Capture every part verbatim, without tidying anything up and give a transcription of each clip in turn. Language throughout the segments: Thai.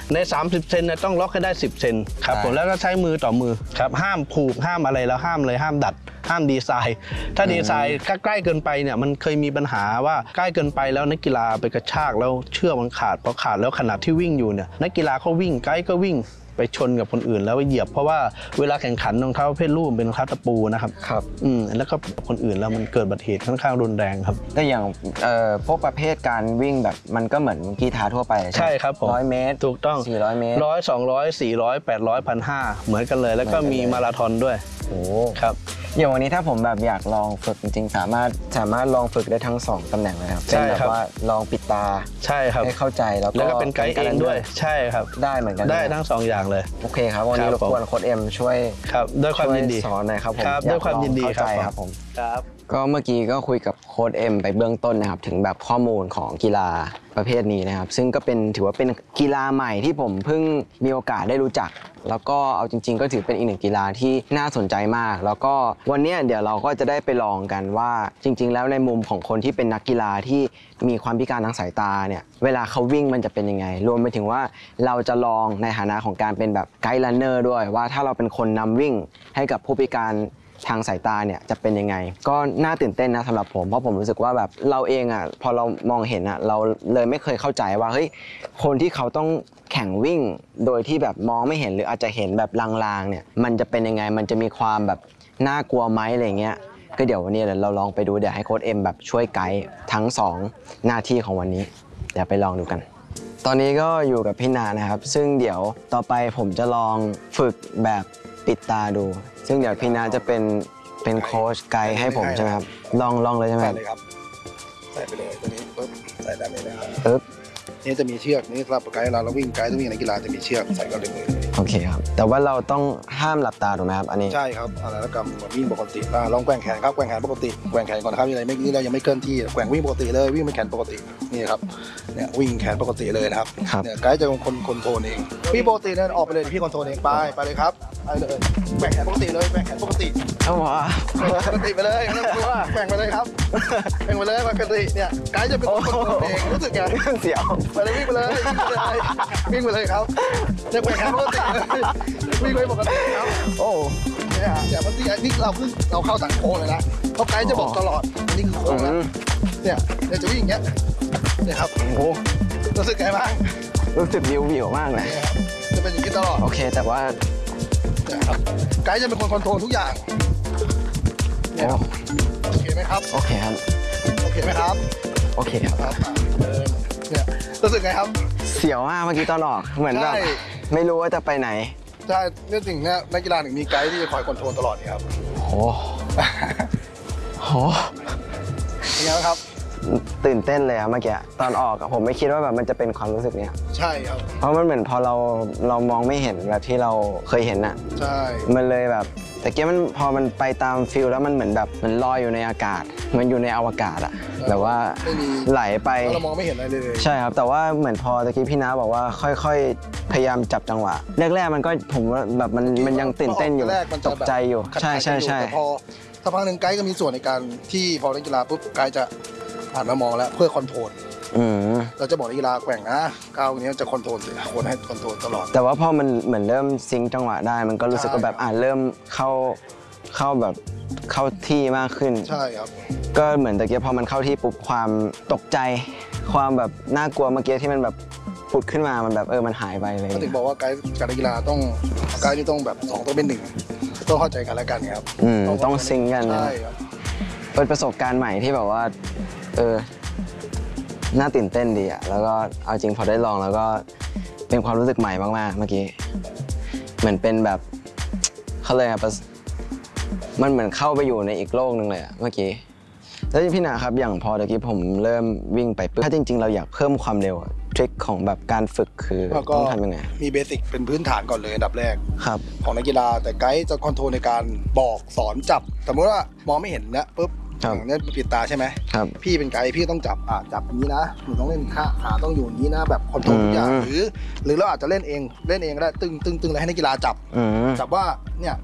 ในสามสิบเซนเนี่ยต้องล็อกให้ได้สิบเซนครับผมแล้วก็ใช้มือต่อมือครับห้ามผูกห้ามอะไรแล้วห้ามเลยห้ามดัดห้ามดีไซน์ถ้าดีไซน์ใกล้เกินไปเนี่ยมันเคยมีปัญหาว่าใกล้เกินไปแล้วนักกีฬาไปกระชากแล้วเชือกมันขาดพอขาดแล้วขณะที่วิ่งอยู่เนี่ยนักกีฬาเขาวิ่งไกด์ก็วิ่งไปชนกับคนอื่นแล้วไปเหยียบเพราะว่าเวลาแข่งขันรองเท้าประเภทลู่เป็นรองเท้าตะปูนะครับครับอืมแล้วก็คนอื่นแล้วมันเกิดอุบัติเหตุค่อนข้างรุนแรงครับแต่อย่างเอ่อพวกประเภทการวิ่งแบบมันก็เหมือนกีฬาทั่วไปใช่ครับผมร้อยเมตรถูกต้องสี่ร้อยเมตรร้อยสองร้อยสี่ร้อยแปดร้อยพันห้าเหมือนกันเลยแล้วก็มีมาราธอนด้วยโอ้ครับอย่างวันนี้ถ้าผมแบบอยากลองฝึกจริงๆสามารถสามารถลองฝึกได้ทั้งสองตำแหน่งเลยครับเป็นแบบว่าลองปิดตาใช่ครับให้เข้าใจแล้วก็เป็นไกด์เองด้วยใช่ครับได้เหมือนกันได้ทั้งสองอย่างเลยโอเคครับวันนี้รบกวนโค้ชเอ็มช่วยครับด้วยความยินดีสอนหน่อยครับผมด้วยความยินดีครับผมครับก็เมื่อกี้ก็คุยกับโค้ชเอ็มไปเบื้องต้นนะครับถึงแบบข้อมูลของกีฬาประเภทนี้นะครับซึ่งก็เป็นถือว่าเป็นกีฬาใหม่ที่ผมเพิ่งมีโอกาสได้รู้จักแล้วก็เอาจริงๆก็ถือเป็นอีกหนึ่งกีฬาที่น่าสนใจมากแล้วก็วันนี้เดี๋ยวเราก็จะได้ไปลองกันว่าจริงๆแล้วในมุมของคนที่เป็นนักกีฬาที่มีความพิการทางสายตาเนี่ยเวลาเขาวิ่งมันจะเป็นยังไงรวมไปถึงว่าเราจะลองในฐานะของการเป็นแบบไกด์รันเนอร์ด้วยว่าถ้าเราเป็นคนนำวิ่งให้กับผู้พิการทางสายตาเนี่ยจะเป็นยังไงก็น่าตื่นเต้นนะสำหรับผมเพราะผมรู้สึกว่าแบบเราเองอ่ะพอเรามองเห็นอ่ะเราเลยไม่เคยเข้าใจว่าเฮ้ยคนที่เขาต้องแข่งวิ่งโดยที่แบบมองไม่เห็นหรืออาจจะเห็นแบบลางๆเนี่ยมันจะเป็นยังไงมันจะมีความแบบน่ากลัวไหมอะไรเงี้ยก็เดี๋ยววันนี้เราลองไปดูเดี๋ยวให้โค้ชเอ็มแบบช่วยไกด์ทั้งสองหน้าที่ของวันนี้เดี๋ยวไปลองดูกันตอนนี้ก็อยู่กับพี่นานะครับซึ่งเดี๋ยวต่อไปผมจะลองฝึกแบบปิดตาดูซึ่งเดี๋ยวพี่นาจะเป็นเป็นโค้ชไกด์ให้ผมใช่ไหมครับลองลองเลยใช่ไหมใส่เลยครับใส่ไปเลยตัวนี้ปุ๊บใส่ได้เลยนะครับปึ๊บนี่จะมีเชือกนี่สำหรับไกด์เราเราวิ่งไกด์ต้องวิ่งในกีฬาจะมีเชือกใส่กับมือโอเคครับแต่ว่าเราต้องห้ามหลับตาถูกไหมครับอันนี้ใช่ครับอะไรแล้วกำเหมือนวิ่งปกติลองแกว่งแขนครับแกว่งแขนปกติแกว่งแขนก่อนนะครับอะไรไม่นี่เรายังไม่เคลื่อนที่แกว่งวิ่งปกติเลยวิ่งเป็นแขนปกตินี่ครับเนี่ยวิ่งแขนปกติเลยนะครับเนี่ยไกด์จะเป็นคนคอนโทรลเองพี่ปกติเนี่ยออกไปเลยพี่คอนโทรลเองไปไปเลยครับไปเลยแกว่งแขนปกติเลยแกว่งแขนปกติเอาวะปกติไปเลยไม่ต้องกลัวแกว่งไปเลยครับแกว่งไปเลยปกติเนี่ยไกด์จะเป็นคนคอนโทรลเองรู้สึกไงเสียวไปเลยวิ่งไปเลยวิ่งไปเลยครับจะแกว่งแขนปกติเลยวิ่งไปปกติครับโอ้เนี่ยอย่างบางทีนี่เราเพิ่งเราเข้าสังโค้งเลยนะเพราะไกด์จะบอกตลอดนี่คือโค้งนะเนี่ยเดี๋ยวจะวิ่งอย่างเงี้ยเนี่ยครับโอ้รู้สึกไงบ้างรู้สึกวิววิวมากเลยจะเป็นอย่างนี้ตลอดโอเคแต่ว่าครับไกด์จะเป็นคนคอนโทรลทุกอย่างเนี่ยโอเคไหมครับโอเคครับโอเคไหมครับโอเคครับเนี่ยรู้สึกไงครับเสียวมากเมื่อกี้ตอนออกเหมือนแบบไม่รู้ว่าจะไปไหนใช่เรื่องจริงเนี่ยนักกีฬาหนึ่งมีไกด์ที่จะคอยคอนโทรลตลอดนี่ครับโอ้โหเป็นไงครับตื่นเต้นเลยครับเมื่อกี้ตอนออกผมไม่คิดว่าแบบมันจะเป็นความรู้สึกเนี้ยใช่ครับเพราะมันเหมือนพอเราเรามองไม่เห็นแบบที่เราเคยเห็นอ่ะใช่มันเลยแบบแต่เกี้มันพอมันไปตามฟิลแล้วมันเหมือนแบบมันลอยอยู่ในอากาศมันอยู่ในอวกาศอ่ะแบบว่าไหลไปเรามองไม่เห็นอะไรเลยใช่ครับแต่ว่าเหมือนพอตะกี้พี่น้าบอกว่าค่อยๆพยายามจับจังหวะแรกๆมันก็ผมว่าแบบมันมันยังตื่นเต้นอยู่ตกใจอยู่ใช่ใช่ใช่พอสักพักหนึ่งไกด์ก็มีส่วนในการที่พอนักกีฬาปุ๊บไกด์จะหันมามองแล้วเพื่อคอนโทรลเราจะบอกนักกีฬาแกว่งนะก้าวนี้จะคอนโทรลคนให้คอนโทรลตลอดแต่ว่าพอมันเหมือนเริ่มซิงจังหวะได้มันก็รู้สึกว่าแบบอ่าเริ่มเข้าเข้าแบบเข้าที่มากขึ้นใช่ครับก็เหมือนตะเกียบพอมันเข้าที่ปุ๊บความตกใจความแบบน่ากลัวเมื่อกี้ที่มันแบบผุดขึ้นมามันแบบเออมันหายไปเลยก็ถึงบอกว่าไกด์การกีฬาต้องไกด์นี่ต้องแบบสองต้องเป็นหนึ่งต้องเข้าใจกันและกันครับต้องซิงกันนะเป็นประสบการณ์ใหม่ที่แบบว่าเออน่าตื่นเต้นดีอ่ะแล้วก็เอาจริงพอได้ลองแล้วก็เป็นความรู้สึกใหม่มากๆเมื่อกี้เหมือนเป็นแบบเขาเลยครับมันเหมือนเข้าไปอยู่ในอีกโลกหนึ่งเลยอ่ะเมื่อกี้แล้วพี่นาครับอย่างพอตะกี้ผมเริ่มวิ่งไปถ้าจริงๆเราอยากเพิ่มความเร็วทริคของแบบการฝึกคือต้องทำยังไงมีเบสิกเป็นพื้นฐานก่อนเลยอันดับแรกครับของนักกีฬาแต่ไกด์จะคอนโทรลในการบอกสอนจับสมมติว่ามองไม่เห็นนะปุ๊บอย่างนี้ปิดตาใช่ไหมครับพี่เป็นไกด์พี่ต้องจับอ่าจับอย่างนี้นะหนูต้องเล่นขาขาต้องอยู่อย่างนี้นะแบบคอนโทรลทุกอย่างหรือหรือเราอาจจะเล่นเองเล่นเองได้ตึงตึงตึงแล้วให้นักกีฬาจับจับว่าเนี่ย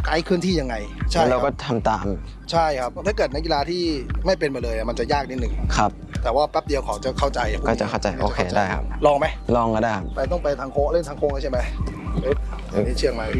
ไกด์เคลื่อนที่ยังไงใช่แล้วเราคก็รับทำตามใช่ครับถ้าเกิดนักกีฬาที่ไม่เป็นมาเลยมันจะยากนิดหนึ่งครับแต่ว่าแป๊บเดียวเขาจะเข้าใจพวก็จะเข้าใจโอเคได้ครับลองไหมลองก็ได้ครับไปต้องไปทางโค้งเล่นทางโค้งใช่ไหมเอ๊ะอันนี้เชียงใหม่